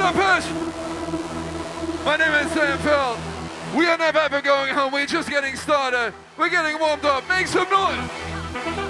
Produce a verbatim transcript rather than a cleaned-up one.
the push. My name is Sam Feld. We are never ever going home. We're just getting started. We're getting warmed up. Make some noise.